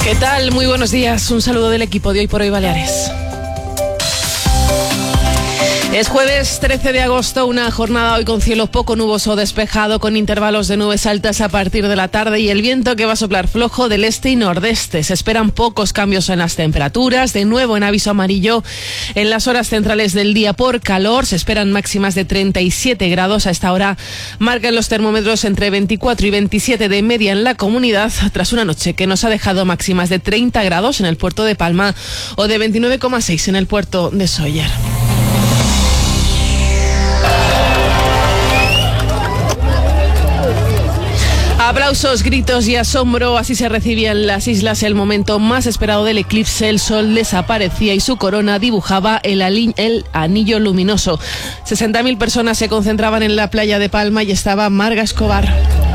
¿Qué tal? Muy buenos días. Un saludo del equipo de Hoy por Hoy Baleares. Es jueves 13 de agosto, una jornada hoy con cielo poco nuboso despejado, con intervalos de nubes altas a partir de la tarde y el viento que va a soplar flojo del este y nordeste. Se esperan pocos cambios en las temperaturas, de nuevo en aviso amarillo en las horas centrales del día por calor. Se esperan máximas de 37 grados. A esta hora marcan los termómetros entre 24 y 27 de media en la comunidad, tras una noche que nos ha dejado máximas de 30 grados en el puerto de Palma o de 29,6 en el puerto de Sóller. Aplausos, gritos y asombro, así se recibía en las islas el momento más esperado del eclipse. El sol desaparecía y su corona dibujaba el anillo luminoso. 60.000 personas se concentraban en la playa de Palma y estaba Marga Escobar.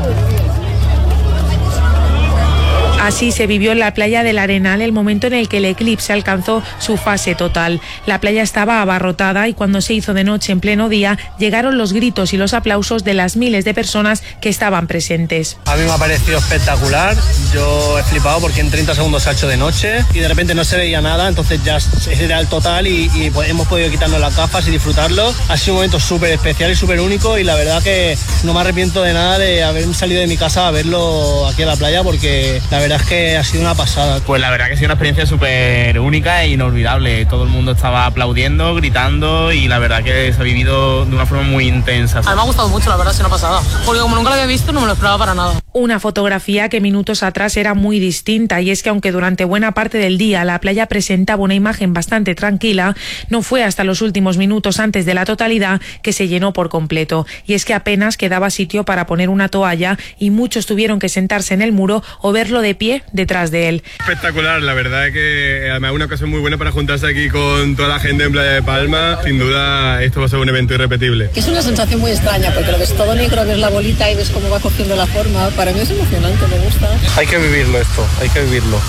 Así se vivió en la playa del Arenal el momento en el que el eclipse alcanzó su fase total. La playa estaba abarrotada y cuando se hizo de noche en pleno día llegaron los gritos y los aplausos de las miles de personas que estaban presentes. A mí me ha parecido espectacular. Yo he flipado porque en 30 segundos se ha hecho de noche y de repente no se veía nada, entonces ya era el total y hemos podido quitarnos las gafas y disfrutarlo. Ha sido un momento súper especial y súper único y la verdad que no me arrepiento de nada de haber salido de mi casa a verlo aquí en la playa, porque la verdad es que ha sido una pasada. Pues la verdad que ha sido una experiencia súper única e inolvidable. Todo el mundo estaba aplaudiendo, gritando y la verdad que se ha vivido de una forma muy intensa. A mí me ha gustado mucho, la verdad, ha sido una pasada. Porque como nunca lo había visto, no me lo esperaba para nada. Una fotografía que minutos atrás era muy distinta, y es que aunque durante buena parte del día la playa presentaba una imagen bastante tranquila, no fue hasta los últimos minutos antes de la totalidad que se llenó por completo. Y es que apenas quedaba sitio para poner una toalla y muchos tuvieron que sentarse en el muro o verlo de pie detrás de él. Espectacular, la verdad que además una ocasión muy buena para juntarse aquí con toda la gente en Playa de Palma. Sin duda esto va a ser un evento irrepetible. Es una sensación muy extraña porque lo ves todo negro, ves la bolita y ves cómo va cogiendo la forma. Para mí es emocionante, me gusta. Hay que vivirlo esto, hay que vivirlo.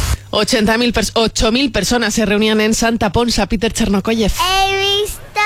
8.000 personas se reunían en Santa Ponsa. Peter Chernokoyev. He visto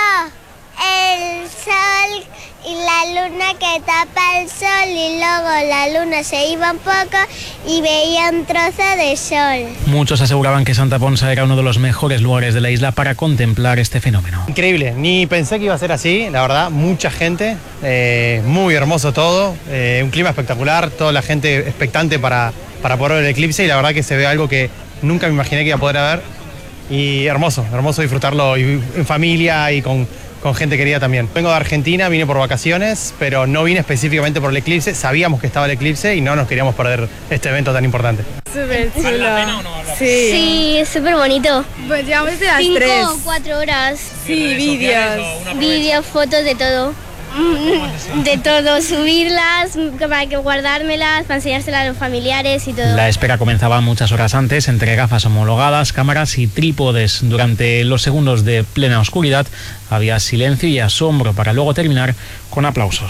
el sol y la luna que tapa el sol y luego la luna se iba un poco y veía un trozo de sol. Muchos aseguraban que Santa Ponsa era uno de los mejores lugares de la isla para contemplar este fenómeno. Increíble, ni pensé que iba a ser así, la verdad, mucha gente, muy hermoso todo, un clima espectacular, toda la gente expectante para poder ver el eclipse y la verdad que se ve algo que nunca me imaginé que iba a poder ver y hermoso disfrutarlo y en familia y con gente querida también. Vengo de Argentina, vine por vacaciones, pero no vine específicamente por el eclipse. Sabíamos que estaba el eclipse y no nos queríamos perder este evento tan importante. Súper chulo. ¿Vale la pena o no? Sí, es súper bonito. Pues llevamos desde las 5 3. o 4 horas. Sí, Vídeos, fotos, de todo. De todo, subirlas, para que guardármelas, para enseñárselas a los familiares y todo. La espera comenzaba muchas horas antes, entre gafas homologadas, cámaras y trípodes. Durante los segundos de plena oscuridad había silencio y asombro para luego terminar con aplausos.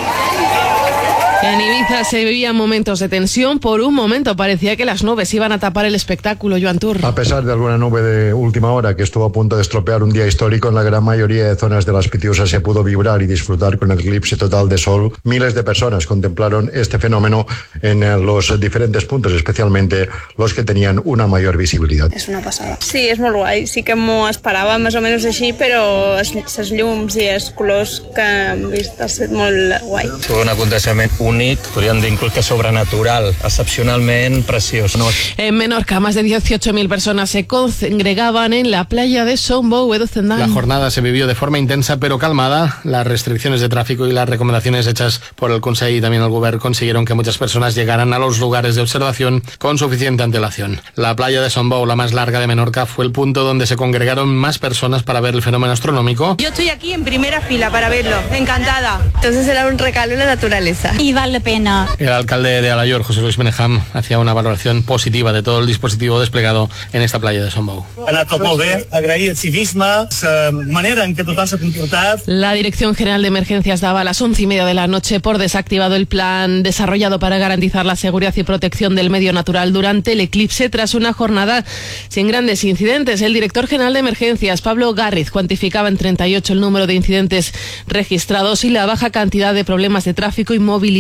En Ibiza se vivían momentos de tensión. Por un momento parecía que las nubes iban a tapar el espectáculo. Joan Tur. A pesar de alguna nube de última hora que estuvo a punto de estropear un día histórico, en la gran mayoría de zonas de las Pitiusas se pudo vibrar y disfrutar con el eclipse total de sol. Miles de personas contemplaron este fenómeno en los diferentes puntos, especialmente los que tenían una mayor visibilidad. Es una pasada. Sí, és molt guai. Sí que m'ho esperava més o menys així, però les llums i els colors que hem vist ha estat molt guai. Fue un aconteciment únic, podríem dir inclús que sobrenatural, excepcionalment preciós. En Menorca, más de 18.000 personas se congregaban en la playa de Sombou. La jornada se vivió de forma intensa pero calmada. Las restricciones de tráfico y las recomendaciones hechas por el Consell y también el Govern consiguieron que muchas personas llegaran a los lugares de observación con suficiente antelación. La playa de Sombou, la más larga de Menorca, fue el punto donde se congregaron más personas para ver el fenómeno astronómico. Yo estoy aquí en primera fila para verlo, encantada. Entonces era un regalo en la naturaleza. Y vale la pena. El alcalde de Alayor, José Luis Benejam, hacía una valoración positiva de todo el dispositivo desplegado en esta playa de Sombou. Ha anat tot molt bé, agrair el civisme, la manera en que tothom s'ha comportat. La Dirección General de Emergencias daba a las 11:30 de la noche por desactivado el plan desarrollado para garantizar la seguridad y protección del medio natural durante el eclipse, tras una jornada sin grandes incidentes. El director general de Emergencias, Pablo Garriz, cuantificaba en 38 el número de incidentes registrados y la baja cantidad de problemas de tráfico y movilidad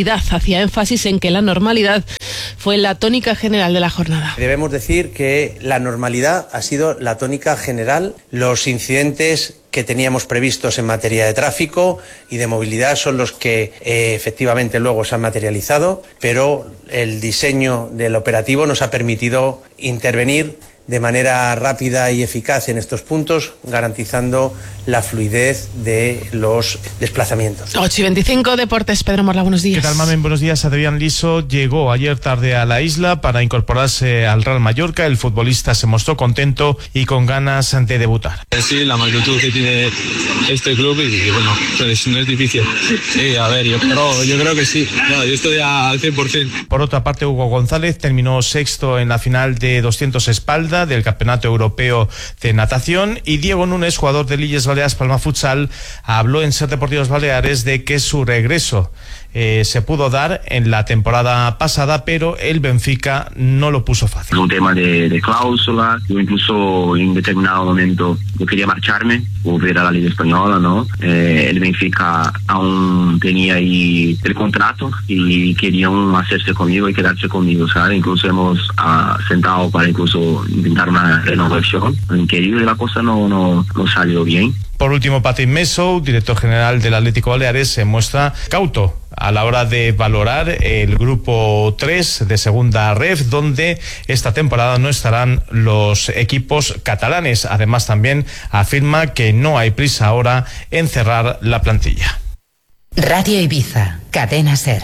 normalidad. Hacía énfasis en que la normalidad fue la tónica general de la jornada. Debemos decir que la normalidad ha sido la tónica general. Los incidentes que teníamos previstos en materia de tráfico y de movilidad son los que efectivamente luego se han materializado, pero el diseño del operativo nos ha permitido intervenir de manera rápida y eficaz en estos puntos, garantizando la fluidez de los desplazamientos. 8:25 Deportes, Pedro Morla, buenos días. ¿Qué tal, Mamen? Buenos días. Adrián Liso llegó ayer tarde a la isla para incorporarse al Real Mallorca. El futbolista se mostró contento y con ganas de debutar. Sí, la magnitud que tiene este club y bueno, pues no es difícil. Sí, a ver, yo creo que sí. No, yo estoy al 100%. Por otra parte, Hugo González terminó sexto en la final de 200 espalda del Campeonato Europeo de Natación, y Diego Núñez, jugador del Illes Balears Palma Futsal, habló en Ser Deportivos Baleares de que su regreso se pudo dar en la temporada pasada, pero el Benfica no lo puso fácil. Un tema de cláusula. Yo incluso en determinado momento yo quería marcharme, volver a la Liga Española, ¿no? El Benfica aún tenía ahí el contrato y querían hacerse conmigo y quedarse conmigo, ¿sabes? Incluso hemos sentado para incluso intentar una renovación. Increíble, la cosa no salió bien. Por último, Patrick Meso, director general del Atlético Baleares, se muestra cauto a la hora de valorar el grupo 3 de segunda ref, donde esta temporada no estarán los equipos catalanes. Además, también afirma que no hay prisa ahora en cerrar la plantilla. Radio Ibiza, Cadena SER.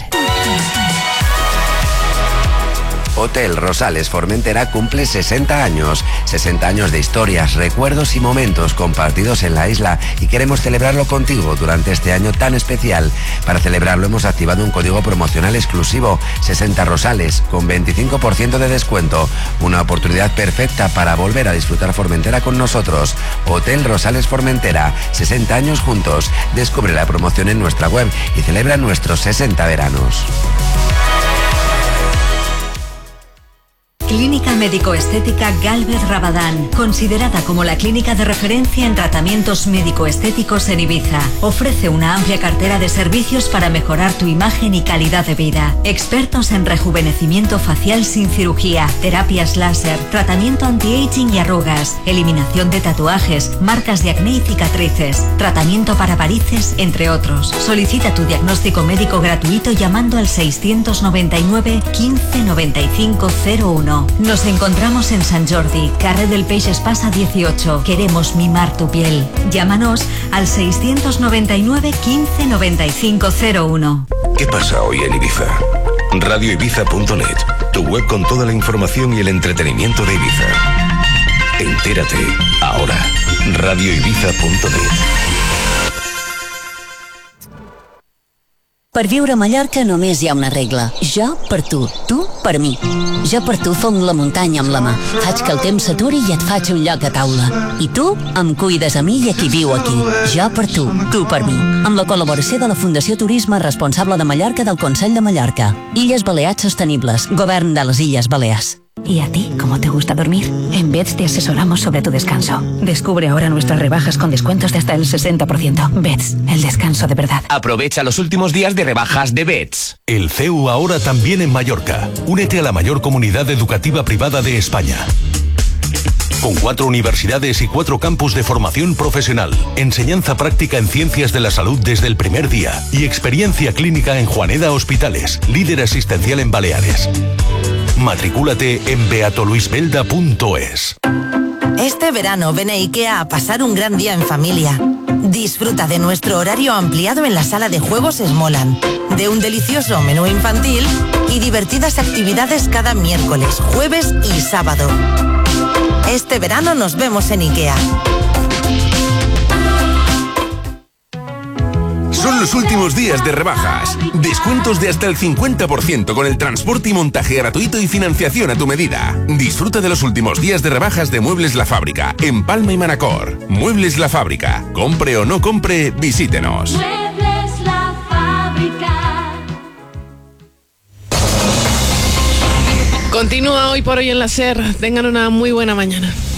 Hotel Rosales Formentera cumple 60 años. 60 años de historias, recuerdos y momentos compartidos en la isla, y queremos celebrarlo contigo durante este año tan especial. Para celebrarlo hemos activado un código promocional exclusivo, 60 Rosales, con 25% de descuento. Una oportunidad perfecta para volver a disfrutar Formentera con nosotros. Hotel Rosales Formentera, 60 años juntos. Descubre la promoción en nuestra web y celebra nuestros 60 veranos. Clínica Médico-Estética Gálvez Rabadán, considerada como la clínica de referencia en tratamientos médico-estéticos en Ibiza. Ofrece una amplia cartera de servicios para mejorar tu imagen y calidad de vida. Expertos en rejuvenecimiento facial sin cirugía, terapias láser, tratamiento anti-aging y arrugas, eliminación de tatuajes, marcas de acné y cicatrices, tratamiento para varices, entre otros. Solicita tu diagnóstico médico gratuito llamando al 699 15 95 01. Nos encontramos en Sant Jordi, carrer del Peix Espasa 18. Queremos mimar tu piel. Llámanos al 699 15 95 01. ¿Qué pasa hoy en Ibiza? RadioIbiza.net, tu web con toda la información y el entretenimiento de Ibiza. Entérate ahora. RadioIbiza.net. Per viure a Mallorca només hi ha una regla. Jo per tu per mi. Jo per tu fong la muntanya amb la mà. Faig que el temps s'aturi i et faig un lloc a taula. I tu em cuides a mi i a qui viu aquí. Jo per tu per mi. Amb la col·laboració de la Fundació Turisme Responsable de Mallorca del Consell de Mallorca. Illes Balears Sostenibles, Govern de les Illes Balears. ¿Y a ti cómo te gusta dormir? En Beds te asesoramos sobre tu descanso. Descubre ahora nuestras rebajas con descuentos de hasta el 60%. Beds, el descanso de verdad. Aprovecha los últimos días de rebajas de Beds. El CEU ahora también en Mallorca. Únete a la mayor comunidad educativa privada de España. Con 4 universidades y 4 campus de formación profesional, enseñanza práctica en ciencias de la salud desde el primer día y experiencia clínica en Juaneda Hospitales, líder asistencial en Baleares. Matricúlate en beatoluisbelda.es. Este verano ven a IKEA a pasar un gran día en familia. Disfruta de nuestro horario ampliado en la sala de juegos Smolan, de un delicioso menú infantil y divertidas actividades cada miércoles, jueves y sábado. Este verano nos vemos en IKEA. Son los últimos días de rebajas. Descuentos de hasta el 50% con el transporte y montaje gratuito y financiación a tu medida. Disfruta de los últimos días de rebajas de Muebles La Fábrica en Palma y Manacor. Muebles La Fábrica. Compre o no compre, visítenos. Muebles La Fábrica. Continúa Hoy por Hoy en la SER. Tengan una muy buena mañana.